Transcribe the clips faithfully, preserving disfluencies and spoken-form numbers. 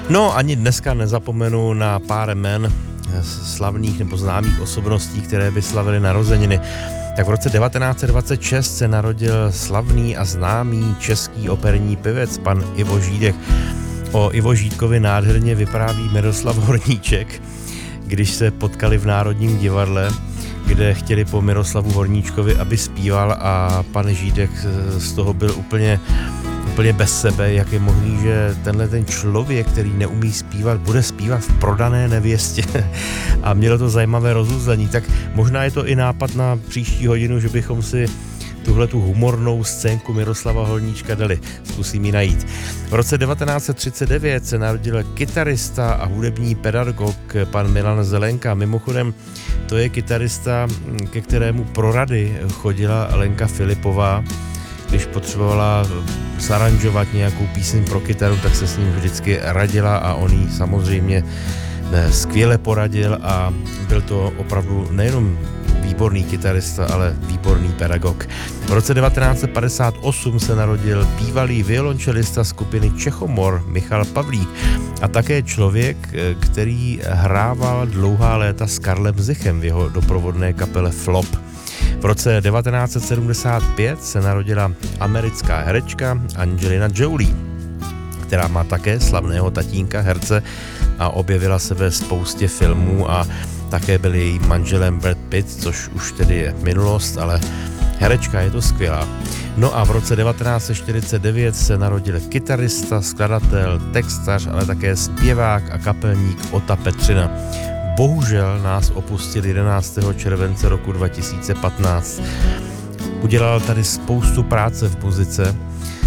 No, ani dneska nezapomenu na pár jmen slavných nebo známých osobností, které by slavily narozeniny. Tak v roce devatenáct set dvacet šest se narodil slavný a známý český operní pěvec pan Ivo Žídek. O Ivo Žídkovi nádherně vypráví Miroslav Horníček, když se potkali v Národním divadle, kde chtěli po Miroslavu Horníčkovi, aby zpíval, a pan Žídek z toho byl úplně úplně bez sebe, jak je možný, že tenhle ten člověk, který neumí zpívat, bude zpívat v Prodané nevěstě. A mělo to zajímavé rozuzlení, tak možná je to i nápad na příští hodinu, že bychom si tuhle tu humornou scénku Miroslava Horníčka dali. Zkusím ji najít. V roce devatenáct set třicet devět se narodil kytarista a hudební pedagog pan Milan Zelenka. Mimochodem, to je kytarista, ke kterému pro rady chodila Lenka Filipová. Když potřebovala zaranžovat nějakou píseň pro kytaru, tak se s ním vždycky radila a on jí samozřejmě skvěle poradil a byl to opravdu nejenom výborný kytarista, ale výborný pedagog. V roce devatenáct set padesát osm se narodil bývalý violončelista skupiny Čechomor Michal Pavlík a také člověk, který hrával dlouhá léta s Karlem Zichem v jeho doprovodné kapele Flop. V roce devatenáct set sedmdesát pět se narodila americká herečka Angelina Jolie, která má také slavného tatínka herce a objevila se ve spoustě filmů a také byl jejím manželem Brad Pitt, což už tedy je minulost, ale herečka je to skvělá. No a v roce devatenáct set čtyřicet devět se narodil kytarista, skladatel, textař, ale také zpěvák a kapelník Ota Petřina. Bohužel nás opustil jedenáctého července roku dva tisíce patnáct. Udělal tady spoustu práce v muzice.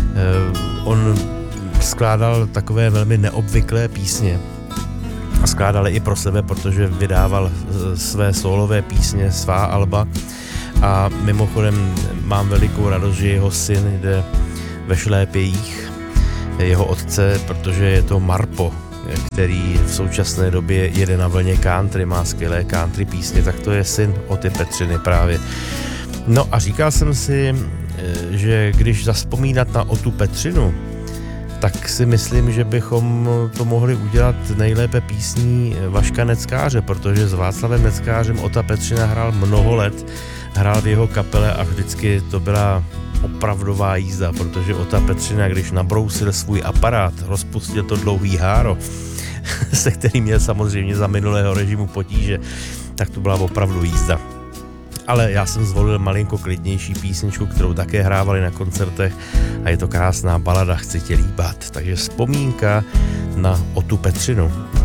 On skládal takové velmi neobvyklé písně a skládal i pro sebe, protože vydával své sólové písně, svá alba. A mimochodem mám velikou radost, že jeho syn jde ve šlépějích jeho otce, protože je to Marpo, který v současné době jede na vlně country, má skvělé country písně, tak to je syn Oty Petřiny právě. No a říkal jsem si, že když zavzpomínat na Otu Petřinu, tak si myslím, že bychom to mohli udělat nejlépe písní Vaška Neckáře, protože s Václavem Neckářem Ota Petřina hrál mnoho let, hrál v jeho kapele a vždycky to byla opravdová jízda, protože Ota Petřina, když nabrousil svůj aparát, rozpustil to dlouhý háro, se kterým měl samozřejmě za minulého režimu potíže, tak to byla opravdu jízda. Ale já jsem zvolil malinko klidnější písničku, kterou také hrávali na koncertech a je to krásná balada Chci tě líbat, takže vzpomínka na Otu Petřinu.